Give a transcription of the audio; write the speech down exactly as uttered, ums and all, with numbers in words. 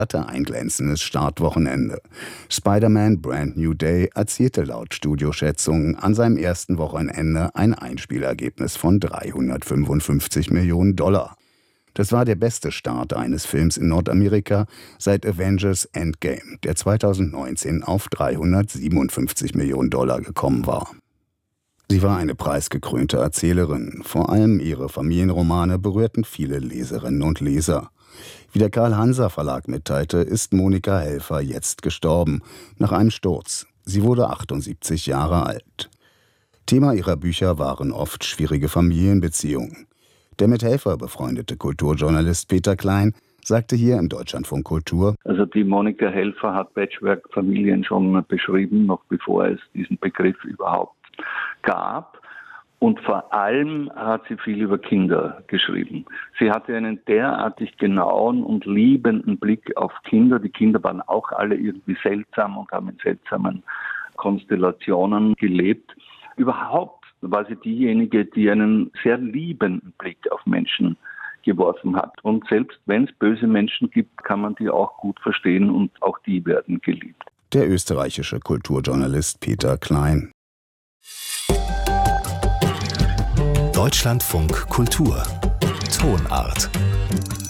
hatte ein glänzendes Startwochenende. Spider-Man Brand New Day erzielte laut Studioschätzungen an seinem ersten Wochenende ein Einspielergebnis von dreihundertfünfundfünfzig Millionen Dollar. Das war der beste Start eines Films in Nordamerika seit Avengers Endgame, der zweitausendneunzehn auf dreihundertsiebenundfünfzig Millionen Dollar gekommen war. Sie war eine preisgekrönte Erzählerin. Vor allem ihre Familienromane berührten viele Leserinnen und Leser. Wie der Karl-Hanser-Verlag mitteilte, ist Monika Helfer jetzt gestorben, nach einem Sturz. Sie wurde achtundsiebzig Jahre alt. Thema ihrer Bücher waren oft schwierige Familienbeziehungen. Der mit Helfer befreundete Kulturjournalist Peter Klein sagte hier im Deutschlandfunk Kultur: Also die Monika Helfer hat Patchwork-Familien schon beschrieben, noch bevor es diesen Begriff überhaupt gab. Und vor allem hat sie viel über Kinder geschrieben. Sie hatte einen derartig genauen und liebenden Blick auf Kinder. Die Kinder waren auch alle irgendwie seltsam und haben in seltsamen Konstellationen gelebt. Überhaupt war sie diejenige, die einen sehr liebenden Blick auf Menschen geworfen hat. Und selbst wenn es böse Menschen gibt, kann man die auch gut verstehen und auch die werden geliebt. Der österreichische Kulturjournalist Peter Klein. Deutschlandfunk Kultur Tonart